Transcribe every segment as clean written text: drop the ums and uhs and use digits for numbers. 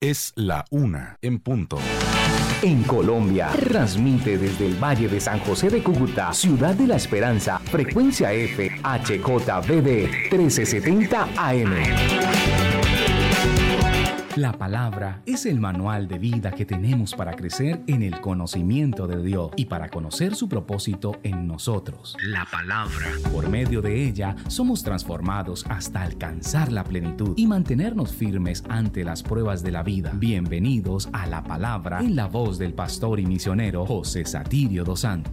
Es la 1:00 En Colombia, transmite desde el Valle de San José de Cúcuta, Ciudad de la Esperanza, frecuencia F, HJBD 1370 AM. La palabra es el manual de vida que tenemos para crecer en el conocimiento de Dios y para conocer su propósito en nosotros. La palabra. Por medio de ella somos transformados hasta alcanzar la plenitud y mantenernos firmes ante las pruebas de la vida. Bienvenidos a La Palabra en la voz del pastor y misionero José Satirio dos Santos.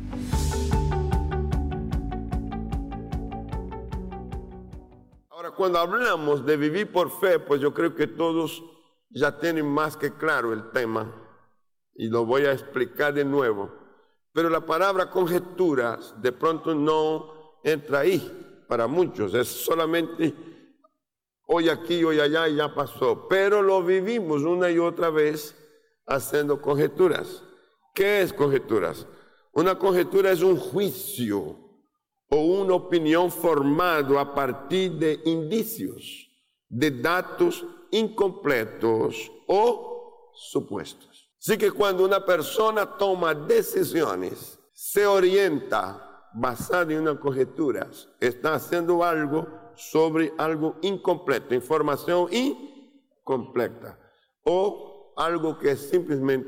Ahora, cuando hablamos de vivir por fe, pues yo creo que todos ya tienen más que claro el tema y lo voy a explicar de nuevo. Pero la palabra conjeturas de pronto no entra ahí para muchos. Es solamente hoy aquí, hoy allá y ya pasó. Pero lo vivimos una y otra vez haciendo conjeturas. ¿Qué es conjeturas? Una conjetura es un juicio o una opinión formado a partir de indicios, de datos incompletos o supuestos. Así que cuando una persona toma decisiones, se orienta basada en una conjetura, está haciendo algo sobre algo incompleto, información incompleta, o algo que simplemente